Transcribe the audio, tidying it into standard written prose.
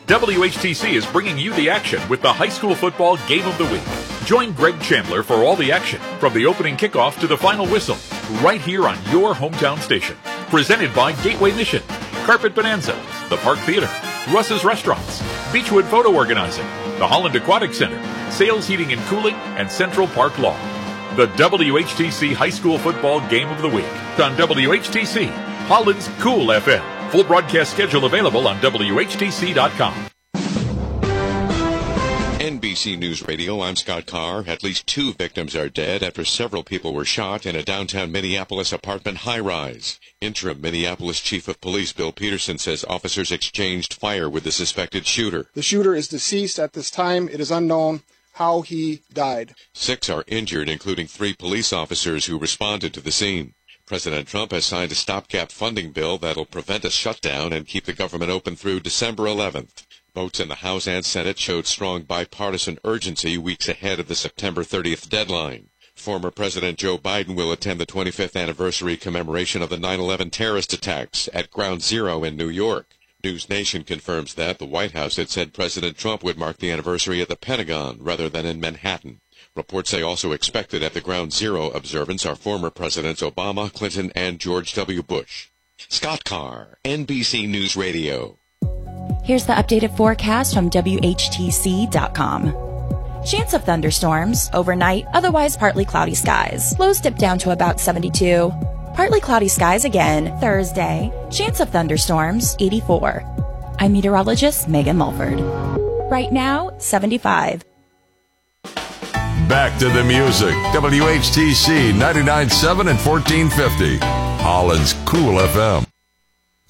WHTC is bringing you the action with the high school football game of the week. Join Greg Chandler for all the action, from the opening kickoff to the final whistle, right here on your hometown station. Presented by Gateway Mission, Carpet Bonanza, the Park Theater, Russ's Restaurants, Beechwood Photo Organizing, the Holland Aquatic Center, Sales Heating and Cooling, and Central Park Law. The WHTC High School Football Game of the Week on WHTC, Holland's Cool FM. Full broadcast schedule available on WHTC.com. NBC News Radio, I'm Scott Carr. At least 2 victims are dead after several people were shot in a downtown Minneapolis apartment high-rise. Interim Minneapolis Chief of Police Bill Peterson says officers exchanged fire with the suspected shooter. The shooter is deceased at this time. It is unknown how he died. 6 are injured, including 3 police officers who responded to the scene. President Trump has signed a stopgap funding bill that'll prevent a shutdown and keep the government open through December 11th. Votes in the House and Senate showed strong bipartisan urgency weeks ahead of the September 30th deadline. Former President Joe Biden will attend the 25th anniversary commemoration of the 9/11 terrorist attacks at Ground Zero in New York. News Nation confirms that the White House had said President Trump would mark the anniversary at the Pentagon rather than in Manhattan. Reports say also expected at the Ground Zero observance are former Presidents Obama, Clinton, and George W. Bush. Scott Carr, NBC News Radio. Here's the updated forecast from WHTC.com. Chance of thunderstorms, overnight, otherwise partly cloudy skies. Lows dip down to about 72. Partly cloudy skies again, Thursday. Chance of thunderstorms, 84. I'm meteorologist Megan Mulford. Right now, 75. Back to the music. WHTC 99.7 and 1450. Holland's Cool FM.